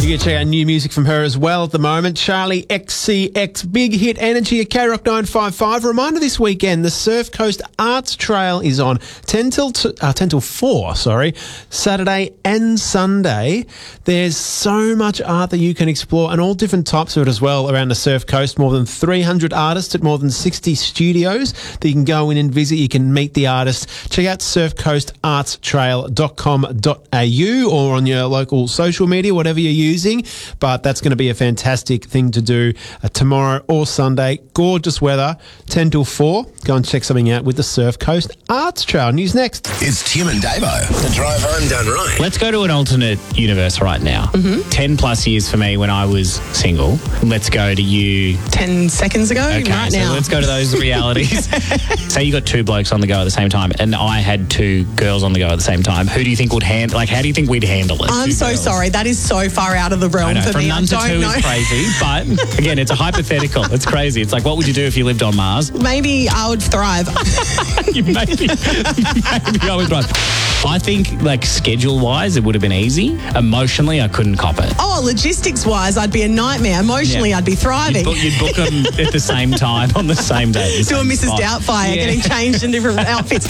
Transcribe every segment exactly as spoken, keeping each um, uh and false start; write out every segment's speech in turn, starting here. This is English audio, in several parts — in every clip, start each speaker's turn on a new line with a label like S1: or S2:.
S1: You can check out new music from her as well at the moment. Charlie X C X, big hit Energy at K Rock nine five five. Reminder this weekend, the Surf Coast Arts Trail is on ten till t- uh, ten till four, sorry, Saturday and Sunday. There's so much art that you can explore and all different types of it as well around the Surf Coast. More than three hundred artists at more than sixty studios that you can go in and visit. You can meet the artists. Check out surf coast arts trail dot com dot a u or on your local social media, whatever you're using. But that's going to be a fantastic thing to do uh, tomorrow or Sunday. Gorgeous weather, ten till four. Go and check something out with the Surf Coast Arts Trail. News next.
S2: It's Tim and Davo. The drive home done right.
S3: Let's go to an alternate universe right now.
S4: Mm-hmm.
S3: Ten plus years for me when I was single. Let's go to you.
S4: Ten seconds ago,
S3: Okay,
S4: right
S3: so
S4: now.
S3: let's go to those realities. Say you got two blokes on the go at the same time, and I had two girls on the go at the same time. Who do you think would handle? Like, how do you think we'd handle it?
S4: I'm
S3: Two
S4: so
S3: girls.
S4: sorry. That is so far out of the realm
S3: I know,
S4: for
S3: from
S4: me.
S3: none
S4: I
S3: to
S4: don't
S3: two
S4: know.
S3: is crazy, but again, it's a hypothetical. It's crazy. It's like, what would you do if you lived on Mars?
S4: Maybe I would thrive.
S3: You maybe, maybe I would thrive. I think, like, schedule-wise, it would have been easy. Emotionally, I couldn't cop it.
S4: Oh, logistics-wise, I'd be a nightmare. Emotionally,
S3: Yeah.
S4: I'd be thriving.
S3: You'd book, you'd book them at the same time on the same day. the
S4: Do a
S3: same
S4: Missus
S3: spot.
S4: Doubtfire,
S3: Yeah.
S4: getting changed in different outfits.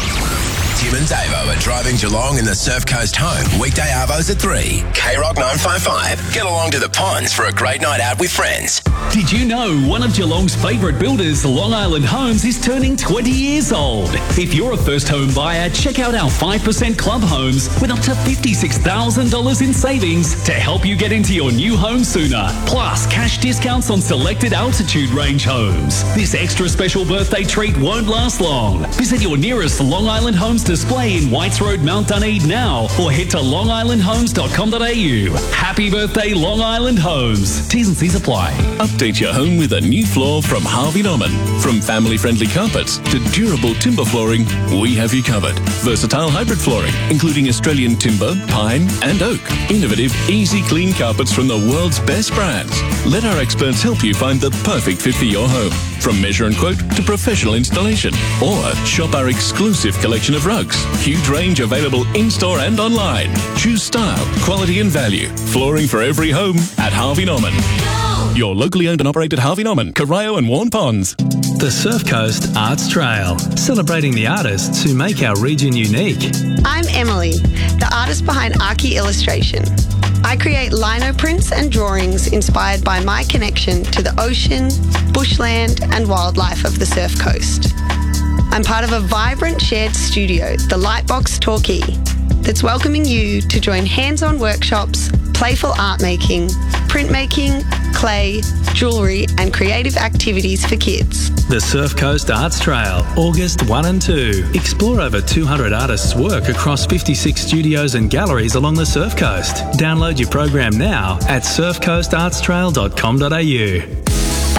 S2: Tim and Davo are driving Geelong in the Surf Coast home. Weekday arvos at three. K Rock nine five five. Get along to the ponds for a great night out with friends.
S5: Did you know one of Geelong's favourite builders, Long Island Homes, is turning twenty years old? If you're a first home buyer, check out our five percent Club Homes with up to fifty-six thousand dollars in savings to help you get into your new home sooner. Plus, cash discounts on selected altitude range homes. This extra special birthday treat won't last long. Visit your nearest Long Island Homes display in Whites Road, Mount Dunedin now, or head to long island homes dot com dot a u. Happy birthday, Long Island Homes. T's and C's apply.
S6: Update your home with a new floor from Harvey Norman. From family-friendly carpets to durable timber flooring, we have you covered. Versatile hybrid flooring, including Australian timber, pine and oak. Innovative, easy clean carpets from the world's best brands. Let our experts help you find the perfect fit for your home. From measure and quote to professional installation. Or shop our exclusive collection of rugs. Huge range available in-store and online. Choose style, quality and value. Flooring for every home at Harvey Norman. Your locally owned and operated Harvey Norman, Corio and Warn Ponds.
S7: The Surf Coast Arts Trail, celebrating the artists who make our region unique.
S8: I'm Emily, the artist behind Archie Illustration. I create lino prints and drawings inspired by my connection to the ocean, bushland and wildlife of the Surf Coast. I'm part of a vibrant shared studio, the Lightbox Torquay, that's welcoming you to join hands-on workshops, playful art making, printmaking, clay, jewellery and creative activities for kids.
S7: The Surf Coast Arts Trail, August first and second. Explore over two hundred artists' work across fifty-six studios and galleries along the Surf Coast. Download your program now at surf coast arts trail dot com dot a u.